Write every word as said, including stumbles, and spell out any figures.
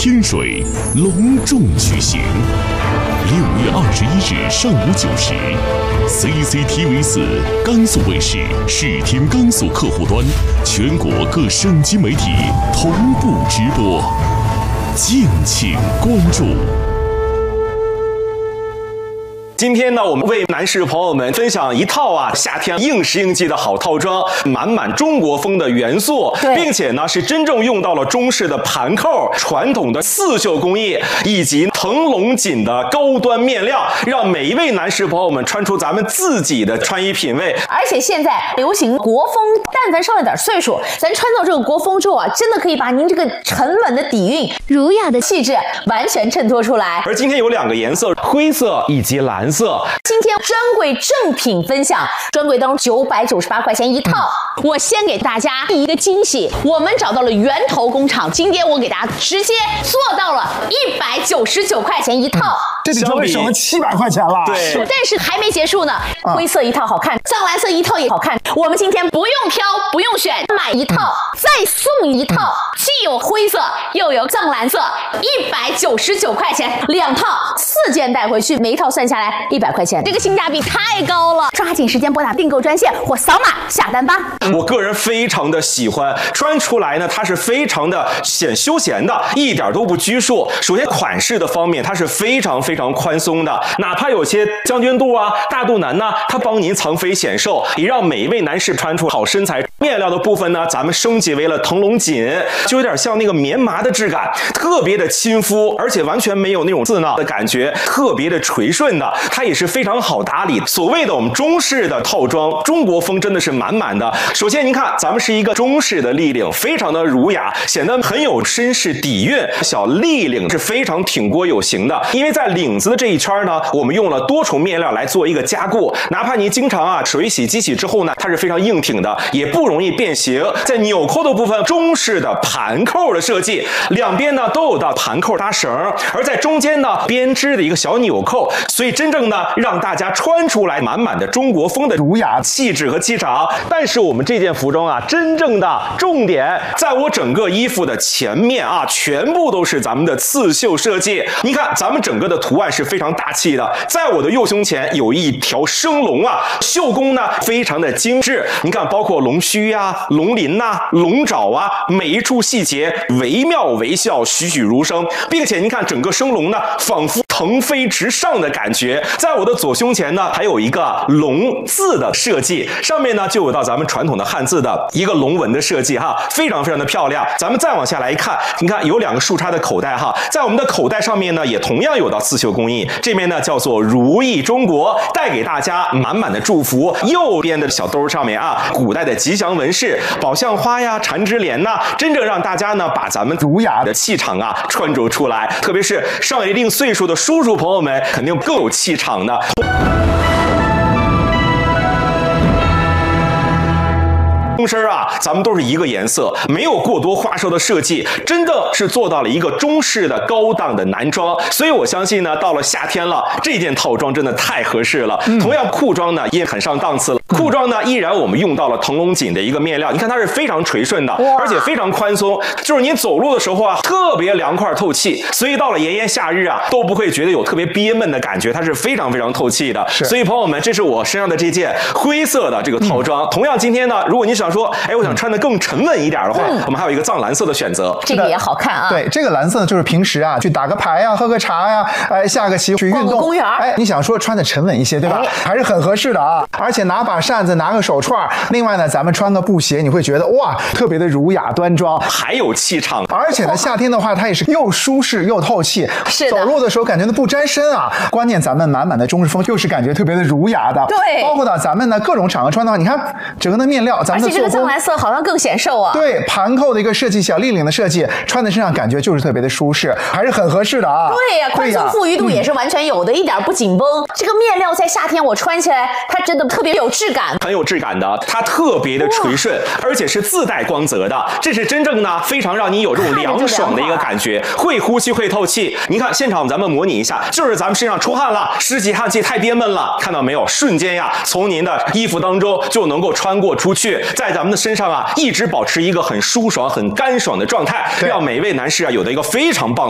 天水隆重举行。六月二十一日上午九时 ，C C T V 四甘肃卫视视听甘肃客户端，全国各省级媒体同步直播，敬请关注。 今天呢，我们为男士朋友们分享一套啊夏天应时应季的好套装，满满中国风的元素，并且呢是真正用到了中式的盘扣、传统的刺绣工艺以及腾龙锦的高端面料，让每一位男士朋友们穿出咱们自己的穿衣品味。 而且现在流行国风，但凡上了点岁数，咱穿到这个国风之后啊，真的可以把您这个沉稳的底蕴、儒雅的气质完全衬托出来。 而今天有两个颜色，灰色以及蓝色。 今天专柜正品分享，专柜当中九百九十八块钱一套。我先给大家第一个惊喜，我们找到了源头工厂，今天我给大家直接做到了一百九十九块钱一套。 这比专柜省了七百块钱了。 对， 但是还没结束呢。灰色一套好看，藏蓝色一套也好看。我们今天不用挑，不用选，买一套、嗯、再送一套，既有灰色又有藏蓝色，一百九十九块钱两套，四件带回去，每一套算下来一百块钱，这个性价比太高了。抓紧时间拨打订购专线或扫码下单吧。 我个人非常的喜欢，穿出来呢，它是非常的显休闲的，一点都不拘束。首先款式的方面，它是非常非常宽松的，哪怕有些将军肚啊、大肚腩呢，它帮您藏肥显瘦，也让每一位男士穿出好身材。面料的部分呢，咱们升级为了腾龙锦，就有点像那个棉麻的质感，特别的亲肤，而且完全没有那种刺挠的感觉，特别的垂顺的，它也是非常好打理。所谓的我们中式的套装，中国风真的是满满的。首先您看，咱们是一个中式的立领，非常的儒雅，显得很有绅士底蕴。小立领是非常挺锅有型的，因为在领子的这一圈呢，我们用了多重面料来做一个加固，哪怕您经常啊水洗机洗之后呢，它是非常硬挺的，也不容易变形。在纽扣的部分，中式的盘扣的设计，两边呢都有的盘扣搭绳，而在中间呢编织的一个小纽扣，所以真正呢让大家穿出来满满的中国风的儒雅气质和气场。但是我们这件服装啊，真正的重点在我整个衣服的前面啊，全部都是咱们的刺绣设计。你看咱们整个的图案是非常大气的，在我的右胸前有一条生龙啊，绣工呢非常的精致。你看包括龙须啊、龙鳞呐、啊、龙爪啊，每一处细节惟妙惟肖，栩栩如生，并且您看整个生龙呢，仿佛腾飞直上的感觉。在我的左胸前呢，还有一个龙字的设计，上面呢就有到咱们传统的汉字的一个龙纹的设计哈，非常非常的漂亮。咱们再往下来看，你看有两个竖插的口袋哈，在我们的口袋上面呢，也同样有到刺绣工艺，这边呢叫做如意中国，带给大家满满的祝福。右边的小兜上面啊，古代的吉祥纹饰，宝相花呀、缠枝莲呐，真正让大家呢把咱们儒雅的气场啊穿着出来，特别是上了一定岁数的叔叔朋友们，肯定更有气场的。通身啊，咱们都是一个颜色，没有过多花哨的设计，真的是做到了一个中式的高档的男装。所以我相信呢，到了夏天了，这件套装真的太合适了。嗯、同样，裤装呢也很上档次了。裤装呢，依然我们用到了腾龙锦的一个面料，你看它是非常垂顺的，而且非常宽松，就是您走路的时候啊，特别凉快透气。所以到了炎炎夏日啊，都不会觉得有特别憋闷的感觉，它是非常非常透气的。所以朋友们，这是我身上的这件灰色的这个套装。嗯、同样，今天呢，如果你想说，哎，我想穿得更沉稳一点的话，嗯、我们还有一个藏蓝色的选择， 这个也好看啊。 对，这个蓝色呢，就是平时啊去打个牌呀、啊、喝个茶呀、啊，哎，下个棋去运动， 公园， 哎，你想说穿得沉稳一些，对吧？哎、还是很合适的啊。而且拿把扇子，拿个手串，另外呢，咱们穿个布鞋，你会觉得哇，特别的儒雅端庄， 还有气场。 而且呢，夏天的话，它也是又舒适又透气， 是的， 走路的时候感觉呢不沾身啊。关键咱们满满的中式风，又是感觉特别的儒雅的。 对， 包括到咱们呢各种场合穿的话，你看整个的面料，咱们的做工，而且这个藏蓝色好像更显瘦啊。 对，盘扣的一个设计，小立领的设计，穿在身上感觉就是特别的舒适，还是很合适的啊。 对呀、啊，宽松富裕度也是完全有的，嗯、一点不紧绷。这个面料在夏天我穿起来，它真的特别有质感， 很有质感的，它特别的垂顺，而且是自带光泽的，这是真正呢非常让你有这种凉爽的一个感觉，会呼吸会透气。您看现场咱们模拟一下，就是咱们身上出汗了，湿气汗气太憋闷了，看到没有？瞬间呀，从您的衣服当中就能够穿过出去，在咱们的身上啊，一直保持一个很舒爽、很干爽的状态，让每位男士啊有的一个非常棒。